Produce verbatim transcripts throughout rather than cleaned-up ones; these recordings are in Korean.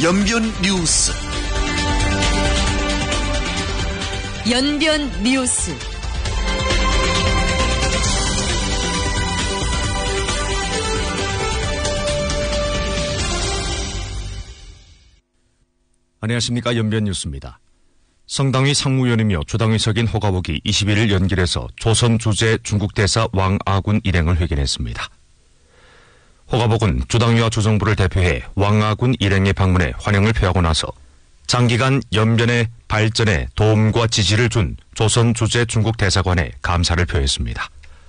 연변 뉴스. 연변 뉴스. 안녕하십니까. 연변 뉴스입니다. 성당위 상무위원이며 주당위석인 호가복이 이십일 일 연길에서 조선 주재 중국 대사 왕아군 일행을 회견했습니다. 호가복은 주당위와 주정부를 대표해 왕아군 일행의 방문에 환영을 표하고 나서 장기간 연변의 발전에 도움과 지지를 준 조선 주재 중국 대사관에 감사를 표했습니다.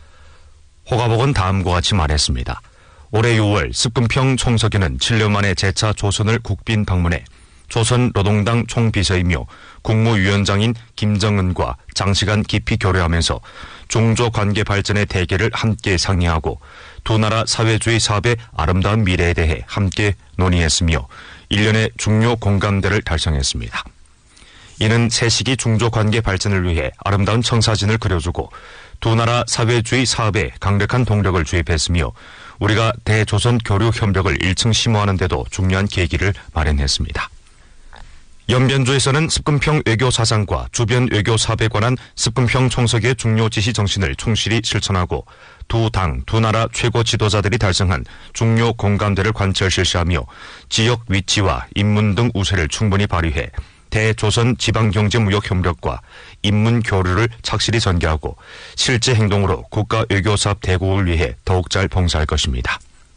호가복은 다음과 같이 말했습니다. 올해 유월 습금평 총서기는 칠 년 만에 재차 조선을 국빈 방문해 조선 노동당 총비서이며 국무위원장인 김정은과 장시간 깊이 교류하면서 중조 관계 발전의 대계를 함께 상의하고 두 나라 사회주의 사업의 아름다운 미래에 대해 함께 논의했으며 일련의 중요 공감대를 달성했습니다. 이는 새 시기 중조 관계 발전을 위해 아름다운 청사진을 그려주고 두 나라 사회주의 사업에 강력한 동력을 주입했으며 우리가 대조선 교류 협력을 일 층 심화하는 데도 중요한 계기를 마련했습니다. 연변조에서는 습금평 외교 사상과 주변 외교 사업에 관한 습금평 총서기의 중요 지시 정신을 충실히 실천하고 두 당, 두 나라 최고 지도자들이 달성한 중요 공감대를 관철 실시하며 지역 위치와 인문 등 우세를 충분히 발휘해 대조선 지방경제무역 협력과 인문 교류를 착실히 전개하고 실제 행동으로 국가 외교사업 대국을 위해 더욱 잘 봉사할 것입니다.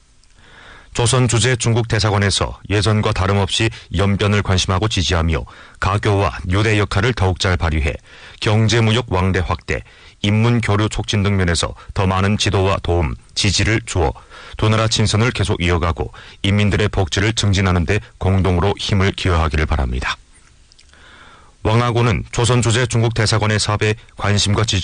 조선 주재 중국 대사관에서 예전과 다름없이 연변을 관심하고 지지하며 가교와 유대 역할을 더욱 잘 발휘해 경제무역 왕래 확대, 인문 교류 촉진 등 면에서 더 많은 지도와 도움, 지지를 주어 두 나라 친선을 계속 이어가고 인민들의 복지를 증진하는 데 공동으로 힘을 기여하기를 바랍니다. 왕아군은 조선 주재 중국 대사관의 사업에 관심과 지지